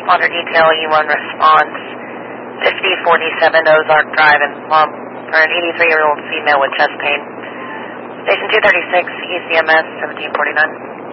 Water detail, E1 response, 5047 Ozark Drive in Plum for an 83-year-old female with chest pain. Station 236, ECMS 1749.